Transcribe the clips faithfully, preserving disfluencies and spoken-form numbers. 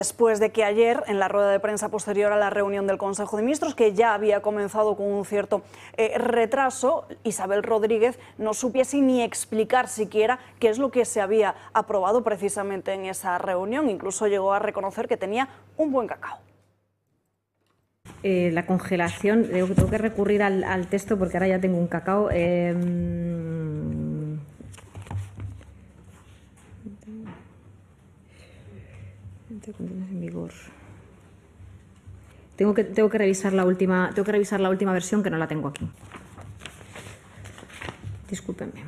Después de que ayer, en la rueda de prensa posterior a la reunión del Consejo de Ministros, que ya había comenzado con un cierto eh, retraso, Isabel Rodríguez no supiese ni explicar siquiera qué es lo que se había aprobado precisamente en esa reunión. Incluso llegó a reconocer que tenía un buen cacao. Eh, la congelación, tengo, tengo que recurrir al, al texto porque ahora ya tengo un cacao. Eh, en vigor. Tengo que, tengo que revisar la última, tengo que revisar la última versión, que no la tengo aquí. Discúlpenme.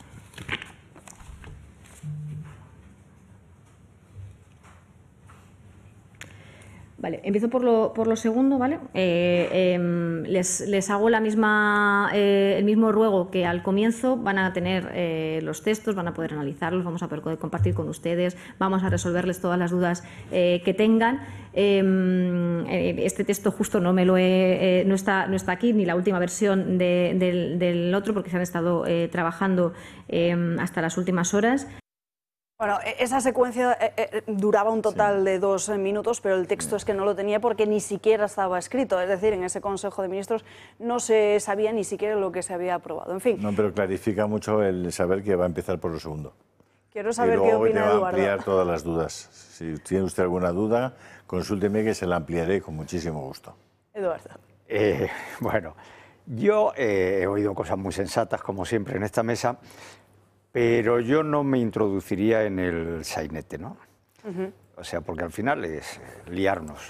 Vale, empiezo por lo, por lo segundo, ¿vale? Eh, eh, les, les hago la misma, eh, el mismo ruego que al comienzo. Van a tener eh, los textos, van a poder analizarlos, vamos a poder compartir con ustedes, vamos a resolverles todas las dudas eh, que tengan. Eh, este texto justo no me lo he, eh, no está, no está aquí, ni la última versión de, del, del otro, porque se han estado eh, trabajando eh, hasta las últimas horas. Bueno, esa secuencia eh, eh, duraba un total sí. de dos minutos, pero el texto es que no lo tenía porque ni siquiera estaba escrito. Es decir, en ese Consejo de Ministros no se sabía ni siquiera lo que se había aprobado. En fin. No, pero clarifica mucho el saber que va a empezar por lo segundo. Quiero saber qué opina te va Eduardo. a ampliar todas las dudas. Si tiene usted alguna duda, consúlteme que se la ampliaré con muchísimo gusto. Eduardo. Eh, bueno, yo eh, he oído cosas muy sensatas, como siempre, en esta mesa. Pero yo no me introduciría en el sainete, ¿no? Uh-huh. O sea, porque al final es liarnos.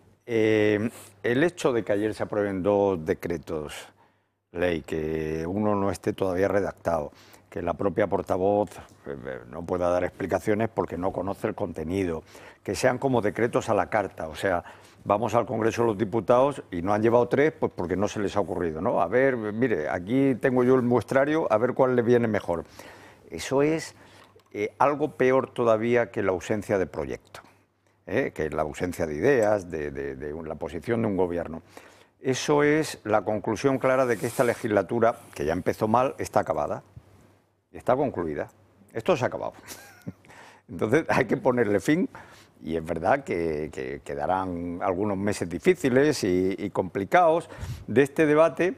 Eh, el hecho de que ayer se aprueben dos decretos ley, que uno no esté todavía redactado, que la propia portavoz eh, no pueda dar explicaciones porque no conoce el contenido, que sean como decretos a la carta, o sea, vamos al Congreso de los Diputados y no han llevado tres, pues porque no se les ha ocurrido, ¿no? A ver, mire, aquí tengo yo el muestrario, a ver cuál le viene mejor. Eso es eh, algo peor todavía que la ausencia de proyecto, ¿eh? que la ausencia de ideas, de, de, de la posición de un gobierno. Eso es la conclusión clara de que esta legislatura, que ya empezó mal, está acabada, está concluida. Esto se ha acabado. Entonces hay que ponerle fin y es verdad que, que quedarán algunos meses difíciles y, y complicados de este debate.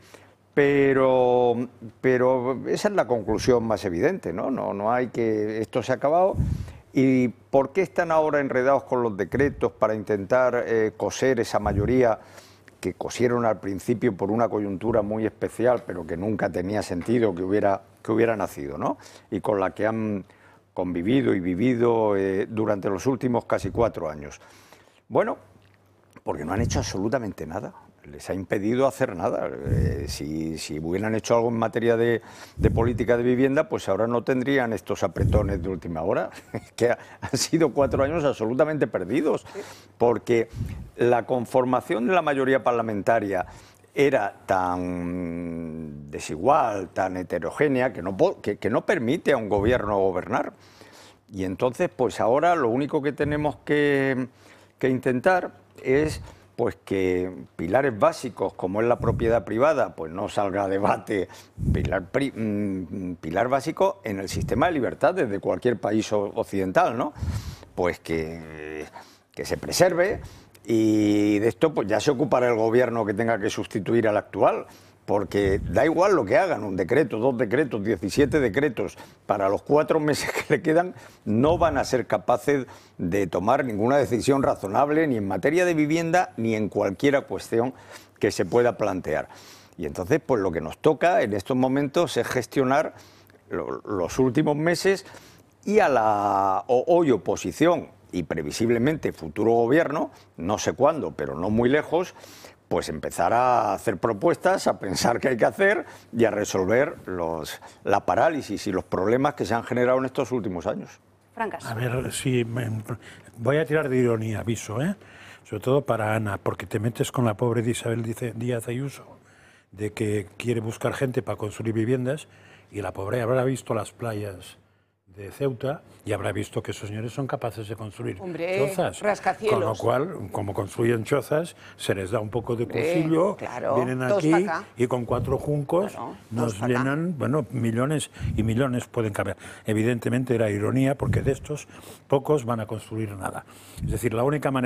Pero, pero esa es la conclusión más evidente, ¿no? No, no hay que... Esto se ha acabado. ¿Y por qué están ahora enredados con los decretos para intentar eh, coser esa mayoría que cosieron al principio por una coyuntura muy especial, pero que nunca tenía sentido que hubiera, que hubiera nacido, ¿no? Y con la que han convivido y vivido eh, durante los últimos casi cuatro años? Bueno, porque no han hecho absolutamente nada. Les ha impedido hacer nada. Eh, si, si hubieran hecho algo en materia de, de política de vivienda, pues ahora no tendrían estos apretones de última hora, que ha, han sido cuatro años absolutamente perdidos, porque la conformación de la mayoría parlamentaria era tan desigual, tan heterogénea, que no, que, que no permite a un gobierno gobernar. Y entonces, pues ahora lo único que tenemos que, que intentar es... pues que pilares básicos como es la propiedad privada, pues no salga a debate. Pilar, pri, pilar básico en el sistema de libertades de cualquier país occidental, ¿no? Pues que, que se preserve y de esto pues ya se ocupará el gobierno que tenga que sustituir al actual, porque da igual lo que hagan, un decreto, dos decretos, diecisiete decretos, para los cuatro meses que le quedan no van a ser capaces de tomar ninguna decisión razonable ni en materia de vivienda ni en cualquier cuestión que se pueda plantear. Y entonces, pues lo que nos toca en estos momentos es gestionar lo, los últimos meses y a la hoy oposición y previsiblemente futuro gobierno, no sé cuándo, pero no muy lejos, pues empezar a hacer propuestas, a pensar qué hay que hacer y a resolver los, la parálisis y los problemas que se han generado en estos últimos años. Francas. A ver, sí, me, voy a tirar de ironía, aviso, ¿eh? Sobre todo para Ana, porque te metes con la pobre de Isabel Díaz Ayuso, de que quiere buscar gente para construir viviendas, y la pobre habrá visto las playas de Ceuta y habrá visto que esos señores son capaces de construir Hombre, chozas. rascacielos. Con lo cual, como construyen chozas, se les da un poco de Hombre, cursillo, claro, vienen todos aquí pa' acá. y con cuatro juncos Claro, todos nos pa' acá. llenan, bueno, millones y millones pueden caber. Evidentemente era ironía porque de estos pocos van a construir nada. Es decir, la única manera